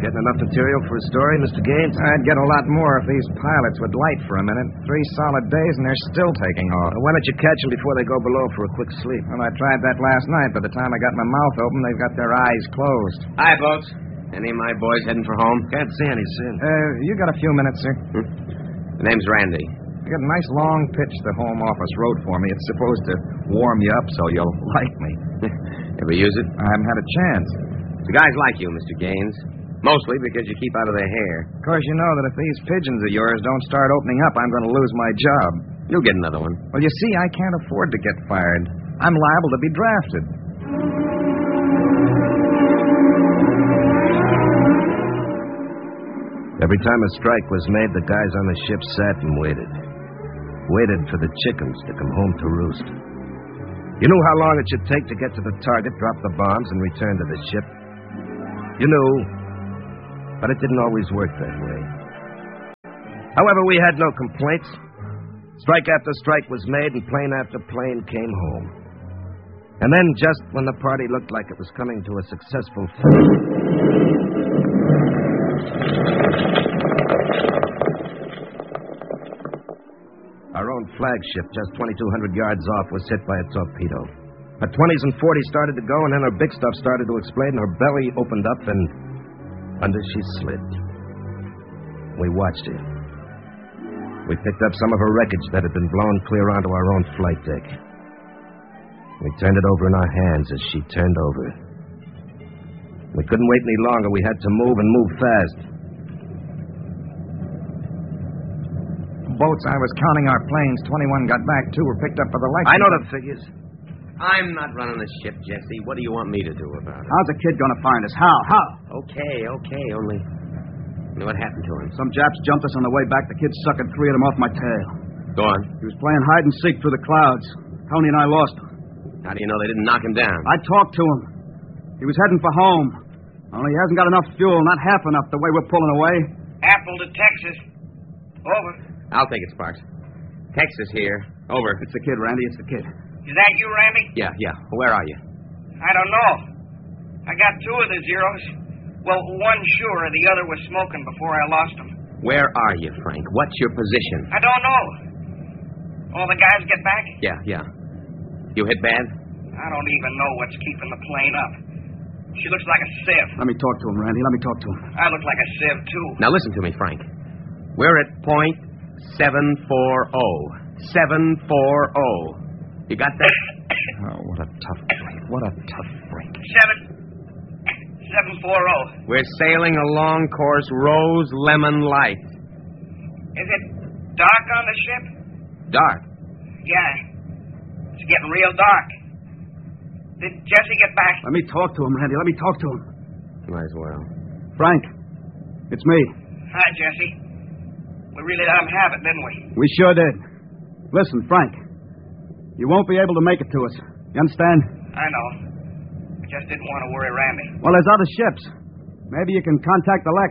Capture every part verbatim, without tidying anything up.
Getting enough material for a story, Mister Gaines? I'd get a lot more if these pilots would light for a minute. Three solid days and they're still taking off. Well, why don't you catch them before they go below for a quick sleep? Well, I tried that last night. By the time I got my mouth open, they've got their eyes closed. Hi, folks. Any of my boys heading for home? Can't see any, sir. Uh, you got a few minutes, sir? Hmm? The name's Randy. I got a nice long pitch the home office wrote for me. It's supposed to warm you up so you'll like me. Ever use it? I haven't had a chance. The guys like you, Mister Gaines. Mostly because you keep out of their hair. Of course, you know that if these pigeons of yours don't start opening up, I'm going to lose my job. You'll get another one. Well, you see, I can't afford to get fired. I'm liable to be drafted. Every time a strike was made, the guys on the ship sat and waited. Waited for the chickens to come home to roost. You knew how long it should take to get to the target, drop the bombs, and return to the ship. You knew, but it didn't always work that way. However, we had no complaints. Strike after strike was made, and plane after plane came home. And then, just when the party looked like it was coming to a successful finish... Our own flagship, just twenty-two hundred yards off, was hit by a torpedo. Her twenties and forties started to go, and then her big stuff started to explode, and her belly opened up, and under she slid. We watched her. We picked up some of her wreckage that had been blown clear onto our own flight deck. We turned it over in our hands as she turned over. We couldn't wait any longer. We had to move and move fast. Boats I was counting our planes. twenty-one got back. Two were picked up by the lights. I know the figures. I'm not running the ship, Jesse. What do you want me to do about it? How's the kid going to find us? How? How? Okay, okay, only... What happened to him? Some Japs jumped us on the way back. The kid suckered three of them off my tail. Go on. He was playing hide and seek through the clouds. Tony and I lost him. How do you know they didn't knock him down? I talked to him. He was heading for home. Only he hasn't got enough fuel, not half enough the way we're pulling away. Apple to Texas. Over. I'll take it, Sparks. Texas here. Over. It's the kid, Randy. It's the kid. Is that you, Randy? Yeah, yeah. Where are you? I don't know. I got two of the Zeros. Well, one sure. The other was smoking before I lost him. Where are you, Frank? What's your position? I don't know. All the guys get back? Yeah, yeah. You hit bad? I don't even know what's keeping the plane up. She looks like a sieve. Let me talk to him, Randy. Let me talk to him. I look like a sieve, too. Now listen to me, Frank. We're at point seven four oh. seven four oh. You got that? Oh, what a tough break. What a tough break. Seven... seven four oh. We're sailing along course Rose Lemon Light. Is it dark on the ship? Dark? Yeah. It's getting real dark. Did Jesse get back? Let me talk to him, Randy. Let me talk to him. Might as well. Frank, it's me. Hi, Jesse. We really let him have it, didn't we? We sure did. Listen, Frank, you won't be able to make it to us. You understand? I know. I just didn't want to worry Randy. Well, there's other ships. Maybe you can contact the Lex.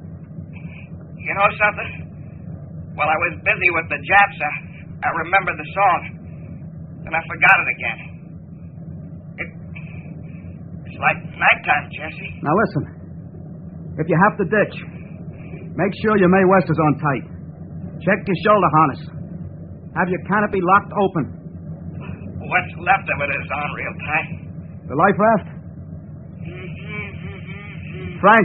You know something? While I was busy with the Japs, I, I remembered the song. And I forgot it again. It, it's like nighttime, Jesse. Now, listen. If you have to ditch, make sure your Mae West is on tight. Check your shoulder harness. Have your canopy locked open. What's left of it is on real tight. The life raft? Frank.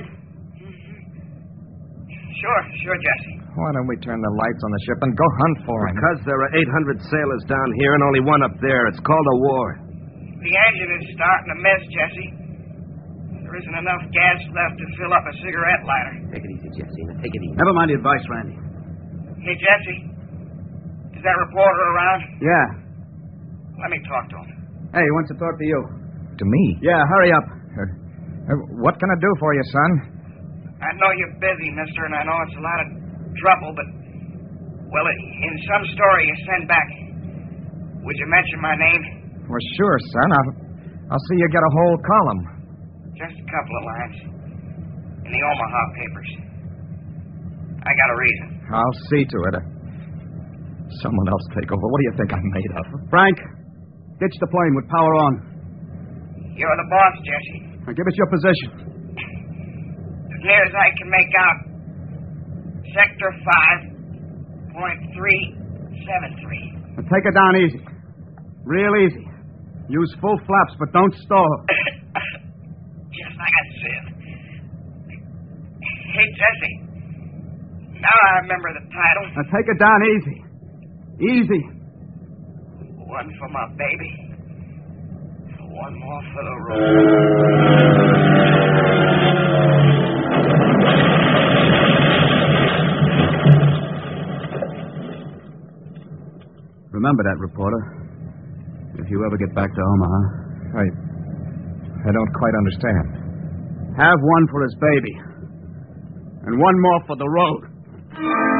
Sure, sure, Jesse. Why don't we turn the lights on the ship and go hunt for him? Because there are eight hundred sailors down here and only one up there. It's called a war. The engine is starting to miss, Jesse. There isn't enough gas left to fill up a cigarette lighter. Take it easy, Jesse. Now, take it easy. Never mind the advice, Randy. Hey, Jesse. Is that reporter around? Yeah. Let me talk to him. Hey, he wants to talk to you. To me? Yeah, hurry up. Uh, uh, what can I do for you, son? I know you're busy, mister, and I know it's a lot of trouble, but... Well, in some story you send back, would you mention my name? Well, sure, son. I'll, I'll see you get a whole column. Just a couple of lines. In the Omaha papers. I got a reason. I'll see to it. Uh, someone else take over. What do you think I'm made of? Frank, ditch the plane with power on. You're the boss, Jesse. Now give us your position. There's near as I can make out, Sector five point three seven three. Now take it down easy. Real easy. Use full flaps, but don't stall. Just like I said. Hey, Jesse. Now I remember the title. Now take it down easy. Easy. One for my baby. One more for the road. Remember that, reporter. If you ever get back to Omaha. I... I don't quite understand. Have one for his baby. And one more for the road.